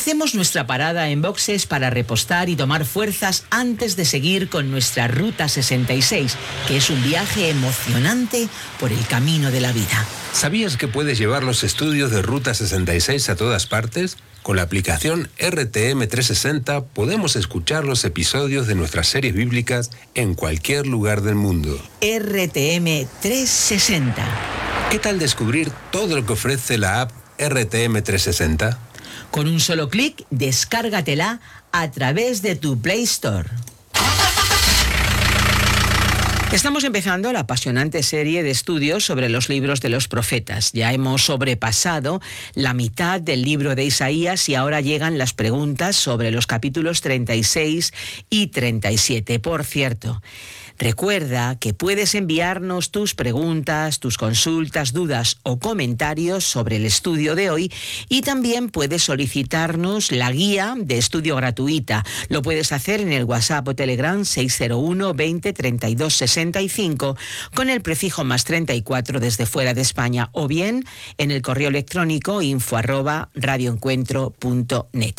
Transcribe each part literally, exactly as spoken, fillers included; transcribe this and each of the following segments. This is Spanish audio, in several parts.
Hacemos nuestra parada en boxes para repostar y tomar fuerzas antes de seguir con nuestra Ruta sesenta y seis, que es un viaje emocionante por el camino de la vida. ¿Sabías que puedes llevar los estudios de Ruta sesenta y seis a todas partes? Con la aplicación R T M trescientos sesenta podemos escuchar los episodios de nuestras series bíblicas en cualquier lugar del mundo. R T M trescientos sesenta. ¿Qué tal descubrir todo lo que ofrece la app R T M trescientos sesenta? Con un solo clic, descárgatela a través de tu Play Store. Estamos empezando la apasionante serie de estudios sobre los libros de los profetas. Ya hemos sobrepasado la mitad del libro de Isaías y ahora llegan las preguntas sobre los capítulos treinta y seis y treinta y siete. Por cierto, recuerda que puedes enviarnos tus preguntas, tus consultas, dudas o comentarios sobre el estudio de hoy y también puedes solicitarnos la guía de estudio gratuita. Lo puedes hacer en el WhatsApp o Telegram seis cero uno veinte treinta y dos sesenta y cinco con el prefijo más treinta y cuatro desde fuera de España o bien en el correo electrónico info arroba radioencuentro punto net.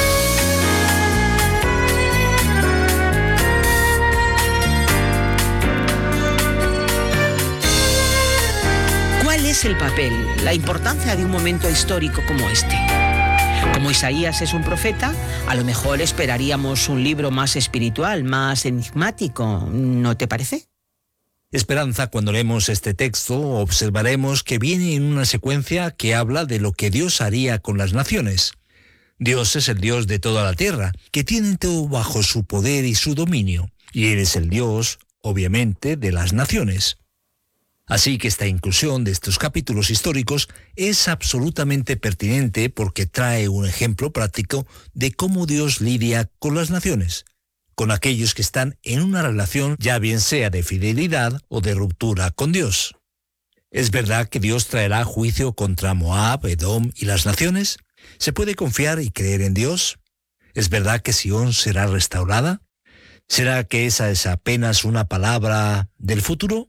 ¿Cuál es el papel, la importancia de un momento histórico como este? Como Isaías es un profeta, a lo mejor esperaríamos un libro más espiritual, más enigmático, ¿no te parece? Esperanza, cuando leemos este texto, observaremos que viene en una secuencia que habla de lo que Dios haría con las naciones. Dios es el Dios de toda la tierra, que tiene todo bajo su poder y su dominio, y Él es el Dios, obviamente, de las naciones. Así que esta inclusión de estos capítulos históricos es absolutamente pertinente porque trae un ejemplo práctico de cómo Dios lidia con las naciones, con aquellos que están en una relación ya bien sea de fidelidad o de ruptura con Dios. ¿Es verdad que Dios traerá juicio contra Moab, Edom y las naciones? ¿Se puede confiar y creer en Dios? ¿Es verdad que Sión será restaurada? ¿Será que esa es apenas una palabra del futuro?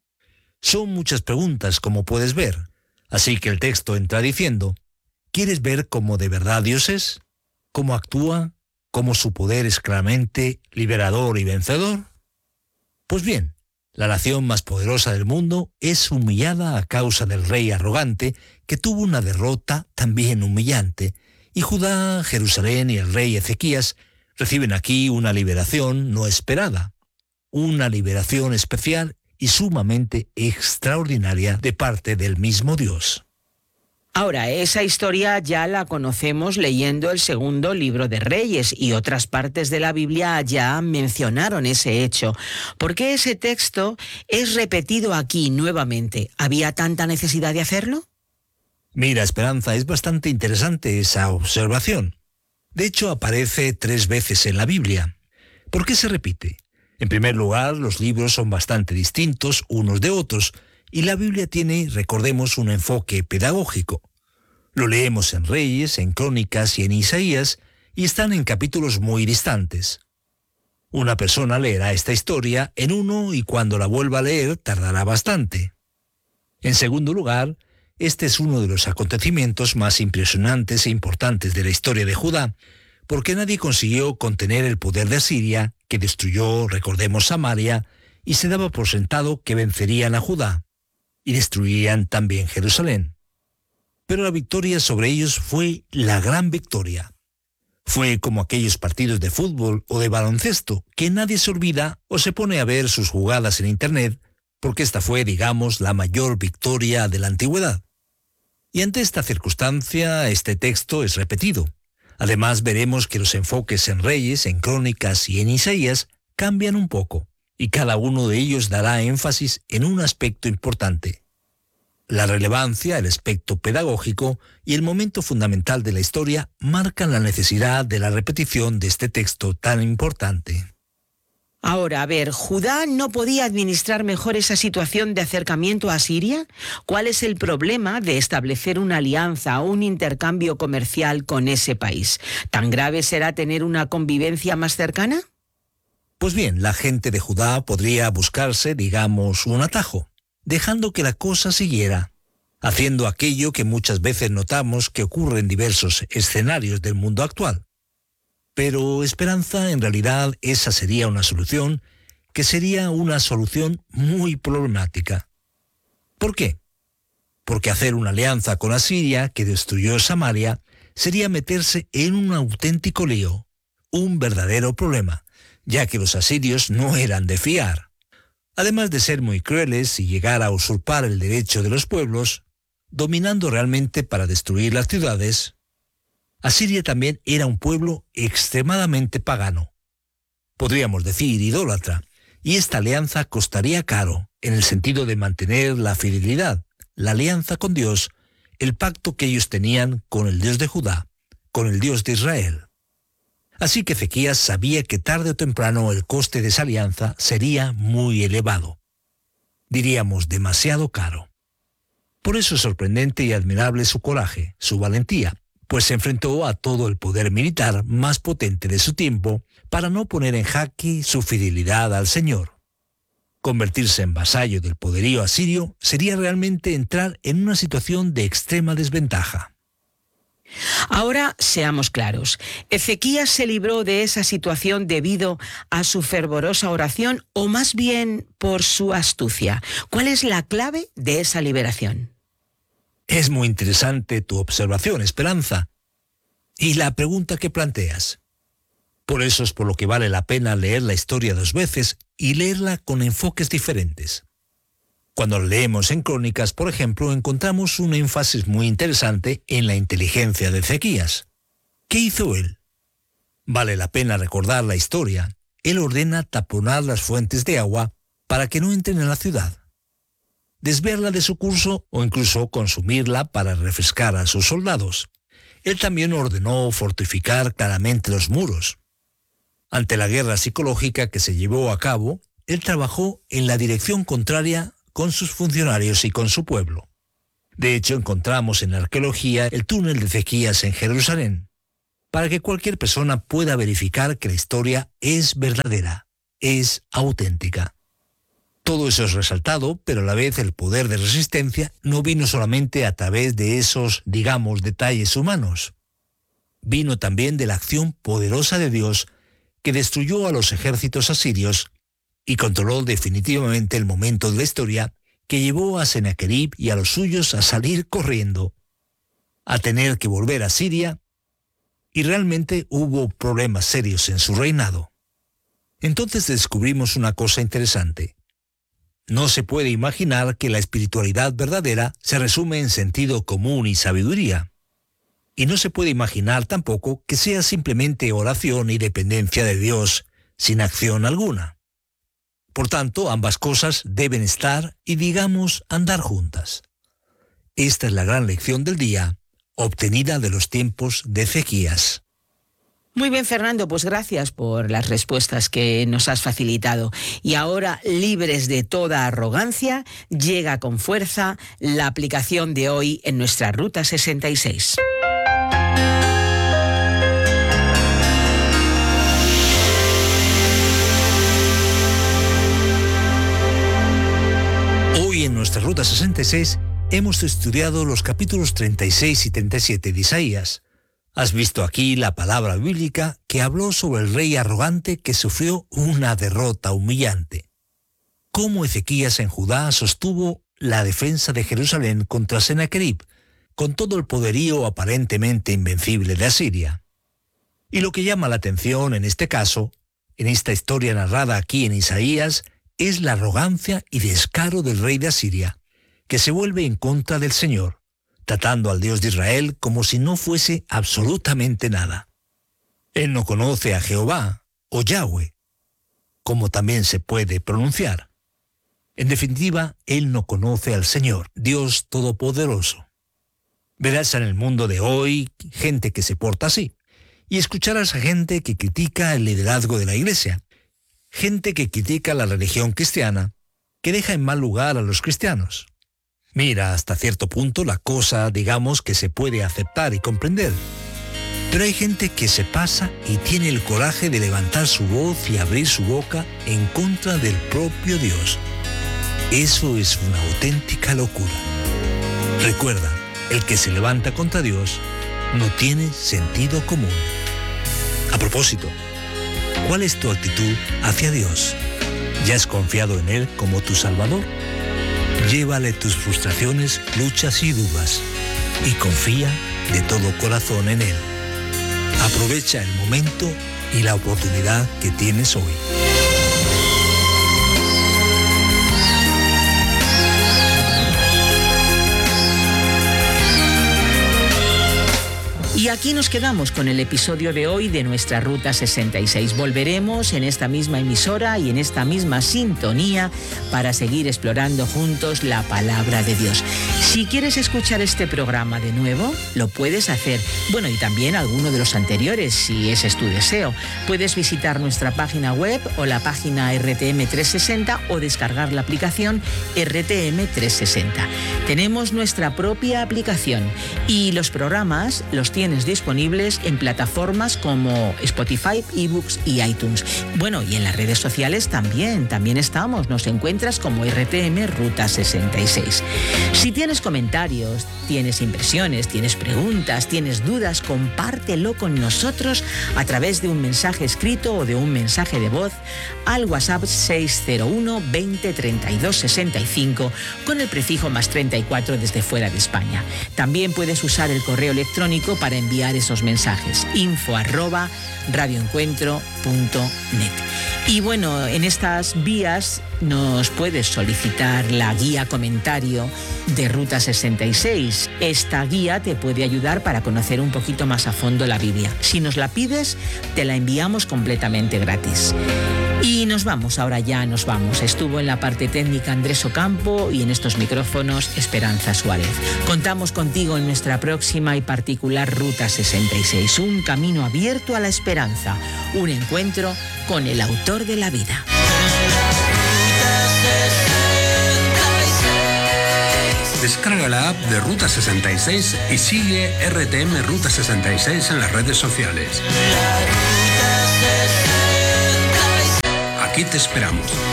Son muchas preguntas, como puedes ver. Así que el texto entra diciendo, ¿quieres ver cómo de verdad Dios es? ¿Cómo actúa? ¿Cómo su poder es claramente liberador y vencedor? Pues bien, la nación más poderosa del mundo es humillada a causa del rey arrogante que tuvo una derrota también humillante, y Judá, Jerusalén y el rey Ezequías reciben aquí una liberación no esperada, una liberación especial y sumamente extraordinaria de parte del mismo Dios. Ahora, esa historia ya la conocemos leyendo el segundo libro de Reyes y otras partes de la Biblia ya mencionaron ese hecho. ¿Por qué ese texto es repetido aquí nuevamente? ¿Había tanta necesidad de hacerlo? Mira, Esperanza, es bastante interesante esa observación. De hecho, aparece tres veces en la Biblia. ¿Por qué se repite? En primer lugar, los libros son bastante distintos unos de otros, y la Biblia tiene, recordemos, un enfoque pedagógico. Lo leemos en Reyes, en Crónicas y en Isaías, y están en capítulos muy distantes. Una persona leerá esta historia en uno y cuando la vuelva a leer tardará bastante. En segundo lugar, este es uno de los acontecimientos más impresionantes e importantes de la historia de Judá, porque nadie consiguió contener el poder de Asiria, que destruyó, recordemos, Samaria, y se daba por sentado que vencerían a Judá, y destruirían también Jerusalén. Pero la victoria sobre ellos fue la gran victoria. Fue como aquellos partidos de fútbol o de baloncesto, que nadie se olvida o se pone a ver sus jugadas en Internet, porque esta fue, digamos, la mayor victoria de la antigüedad. Y ante esta circunstancia, este texto es repetido. Además, veremos que los enfoques en Reyes, en Crónicas y en Isaías cambian un poco, y cada uno de ellos dará énfasis en un aspecto importante. La relevancia, el aspecto pedagógico y el momento fundamental de la historia marcan la necesidad de la repetición de este texto tan importante. Ahora, a ver, ¿Judá no podía administrar mejor esa situación de acercamiento a Siria? ¿Cuál es el problema de establecer una alianza o un intercambio comercial con ese país? ¿Tan grave será tener una convivencia más cercana? Pues bien, la gente de Judá podría buscarse, digamos, un atajo, dejando que la cosa siguiera. haciendo aquello que muchas veces notamos que ocurre en diversos escenarios del mundo actual. Pero Esperanza, en realidad, esa sería una solución que sería una solución muy problemática. ¿Por qué? Porque hacer una alianza con Asiria, que destruyó Samaria, sería meterse en un auténtico lío, un verdadero problema, ya que los asirios no eran de fiar. Además de ser muy crueles y llegar a usurpar el derecho de los pueblos, dominando realmente para destruir las ciudades, Asiria también era un pueblo extremadamente pagano, podríamos decir idólatra, y esta alianza costaría caro en el sentido de mantener la fidelidad, la alianza con Dios, el pacto que ellos tenían con el Dios de Judá, con el Dios de Israel. Así que Ezequías sabía que tarde o temprano el coste de esa alianza sería muy elevado. Diríamos demasiado caro. Por eso es sorprendente y admirable su coraje, su valentía, pues se enfrentó a todo el poder militar más potente de su tiempo para no poner en jaque su fidelidad al Señor. Convertirse en vasallo del poderío asirio sería realmente entrar en una situación de extrema desventaja. Ahora seamos claros, ¿Ezequías se libró de esa situación debido a su fervorosa oración o más bien por su astucia? ¿Cuál es la clave de esa liberación? Es muy interesante tu observación, Esperanza, y la pregunta que planteas. Por eso es por lo que vale la pena leer la historia dos veces y leerla con enfoques diferentes. Cuando leemos en Crónicas, por ejemplo, encontramos un énfasis muy interesante en la inteligencia de Ezequías. ¿Qué hizo él? Vale la pena recordar la historia. Él ordena taponar las fuentes de agua para que no entren en la ciudad, desviarla de su curso o incluso consumirla para refrescar a sus soldados. Él también ordenó fortificar claramente los muros. Ante la guerra psicológica que se llevó a cabo, él trabajó en la dirección contraria con sus funcionarios y con su pueblo. De hecho, encontramos en la arqueología el túnel de Ezequías en Jerusalén, para que cualquier persona pueda verificar que la historia es verdadera, es auténtica. Todo eso es resaltado, pero a la vez el poder de resistencia no vino solamente a través de esos, digamos, detalles humanos. Vino también de la acción poderosa de Dios que destruyó a los ejércitos asirios y controló definitivamente el momento de la historia que llevó a Sennacherib y a los suyos a salir corriendo, a tener que volver a Siria, y realmente hubo problemas serios en su reinado. Entonces descubrimos una cosa interesante. No se puede imaginar que la espiritualidad verdadera se resume en sentido común y sabiduría. Y no se puede imaginar tampoco que sea simplemente oración y dependencia de Dios sin acción alguna. Por tanto, ambas cosas deben estar y, digamos, andar juntas. Esta es la gran lección del día, obtenida de los tiempos de Ezequías. Muy bien, Fernando, pues gracias por las respuestas que nos has facilitado. Y ahora, libres de toda arrogancia, llega con fuerza la aplicación de hoy en nuestra Ruta sesenta y seis. Hoy en nuestra Ruta sesenta y seis hemos estudiado los capítulos treinta y seis y treinta y siete de Isaías. Has visto aquí la palabra bíblica que habló sobre el rey arrogante que sufrió una derrota humillante. Cómo Ezequías en Judá sostuvo la defensa de Jerusalén contra Sennacherib, con todo el poderío aparentemente invencible de Asiria. Y lo que llama la atención en este caso, en esta historia narrada aquí en Isaías, es la arrogancia y descaro del rey de Asiria, que se vuelve en contra del Señor, tratando al Dios de Israel como si no fuese absolutamente nada. Él no conoce a Jehová, o Yahweh, como también se puede pronunciar. En definitiva, él no conoce al Señor, Dios Todopoderoso. Verás en el mundo de hoy gente que se porta así, y escucharás a gente que critica el liderazgo de la Iglesia, gente que critica la religión cristiana, que deja en mal lugar a los cristianos. Mira, hasta cierto punto la cosa, digamos, que se puede aceptar y comprender. Pero hay gente que se pasa y tiene el coraje de levantar su voz y abrir su boca en contra del propio Dios. Eso es una auténtica locura. Recuerda, el que se levanta contra Dios no tiene sentido común. A propósito, ¿cuál es tu actitud hacia Dios? ¿Ya has confiado en Él como tu Salvador? Llévale tus frustraciones, luchas y dudas y confía de todo corazón en Él. Aprovecha el momento y la oportunidad que tienes hoy. Y aquí nos quedamos con el episodio de hoy de nuestra Ruta sesenta y seis. Volveremos en esta misma emisora y en esta misma sintonía para seguir explorando juntos la palabra de Dios. Si quieres escuchar este programa de nuevo, lo puedes hacer. Bueno, y también alguno de los anteriores, si ese es tu deseo. Puedes visitar nuestra página web o la página R T M trescientos sesenta o descargar la aplicación R T M trescientos sesenta. Tenemos nuestra propia aplicación y los programas los tienes disponibles en plataformas como Spotify, eBooks y iTunes. Bueno, y en las redes sociales también, también estamos. Nos encuentras como R T M Ruta sesenta y seis. Si tienes comentarios, tienes impresiones, tienes preguntas, tienes dudas, compártelo con nosotros a través de un mensaje escrito o de un mensaje de voz al WhatsApp seis cero uno veinte treinta y dos sesenta y cinco con el prefijo más treinta y cuatro desde fuera de España. También puedes usar el correo electrónico para enviar esos mensajes, info arroba radioencuentro punto net. Y bueno, en estas vías nos puedes solicitar la guía comentario de Ruta sesenta y seis. Esta guía te puede ayudar para conocer un poquito más a fondo la Biblia. Si nos la pides, te la enviamos completamente gratis. Y nos vamos, ahora ya nos vamos. Estuvo en la parte técnica Andrés Ocampo y en estos micrófonos Esperanza Suárez. Contamos contigo en nuestra próxima y particular Ruta sesenta y seis, un camino abierto a la esperanza, un encuentro con el autor de la vida. Descarga la app de Ruta sesenta y seis y sigue R T M Ruta sesenta y seis en las redes sociales. Aquí te esperamos.